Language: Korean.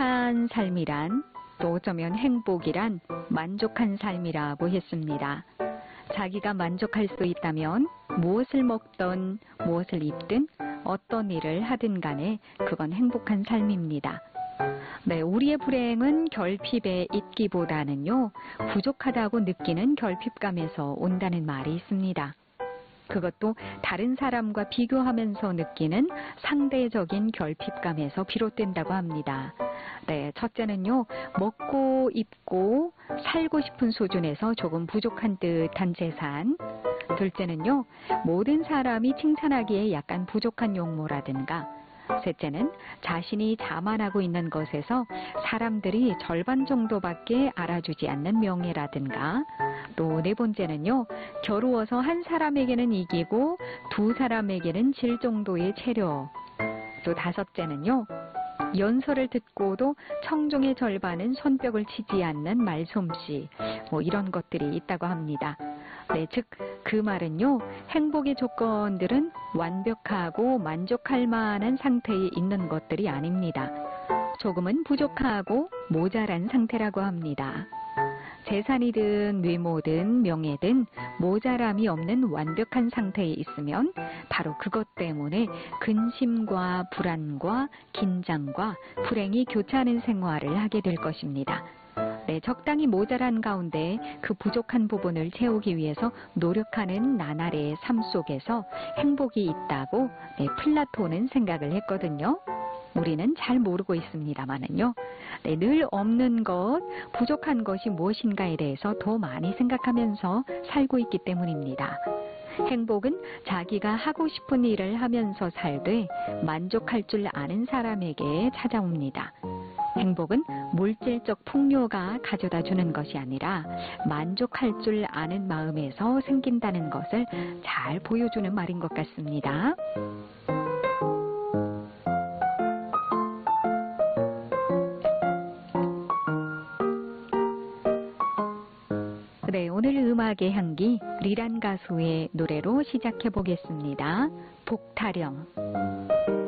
부족한 삶이란 또 어쩌면 행복이란 만족한 삶이라고 했습니다. 자기가 만족할 수 있다면 무엇을 먹던 무엇을 입든 어떤 일을 하든 간에 그건 행복한 삶입니다. 네, 우리의 불행은 결핍에 있기보다는요, 부족하다고 느끼는 결핍감에서 온다는 말이 있습니다. 그것도 다른 사람과 비교하면서 느끼는 상대적인 결핍감에서 비롯된다고 합니다. 네, 첫째는요, 먹고 입고 살고 싶은 수준에서 조금 부족한 듯한 재산. 둘째는요, 모든 사람이 칭찬하기에 약간 부족한 용모라든가. 셋째는 자신이 자만하고 있는 것에서 사람들이 절반 정도밖에 알아주지 않는 명예라든가, 또 네 번째는요, 겨루어서 한 사람에게는 이기고 두 사람에게는 질 정도의 체력. 또 다섯째는요, 연설을 듣고도 청중의 절반은 손뼉을 치지 않는 말솜씨, 이런 것들이 있다고 합니다. 네, 즉 그 말은요, 행복의 조건들은 완벽하고 만족할 만한 상태에 있는 것들이 아닙니다. 조금은 부족하고 모자란 상태라고 합니다. 재산이든 외모든 명예든 모자람이 없는 완벽한 상태에 있으면 바로 그것 때문에 근심과 불안과 긴장과 불행이 교차하는 생활을 하게 될 것입니다. 네, 적당히 모자란 가운데 그 부족한 부분을 채우기 위해서 노력하는 나날의 삶 속에서 행복이 있다고 플라톤은 생각을 했거든요. 우리는 잘 모르고 있습니다만은요. 네, 늘 없는 것, 부족한 것이 무엇인가에 대해서 더 많이 생각하면서 살고 있기 때문입니다. 행복은 자기가 하고 싶은 일을 하면서 살되 만족할 줄 아는 사람에게 찾아옵니다. 행복은 물질적 풍요가 가져다 주는 것이 아니라 만족할 줄 아는 마음에서 생긴다는 것을 잘 보여주는 말인 것 같습니다. 네, 오늘 음악의 향기 리란 가수의 노래로 시작해 보겠습니다. 복타령.